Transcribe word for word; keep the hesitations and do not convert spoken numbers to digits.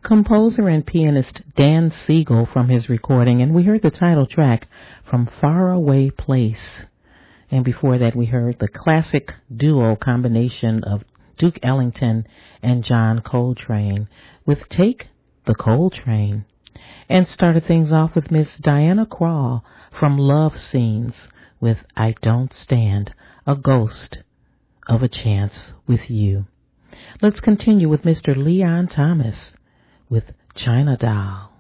composer and pianist Dan Siegel from his recording, and we heard the title track from Faraway Place. And before that, we heard the classic duo combination of Duke Ellington and John Coltrane with Take the Coltrane. And started things off with Miss Diana Krall from Love Scenes with I Don't Stand a Ghost of a Chance with You. Let's continue with Mister Leon Thomas with China Doll.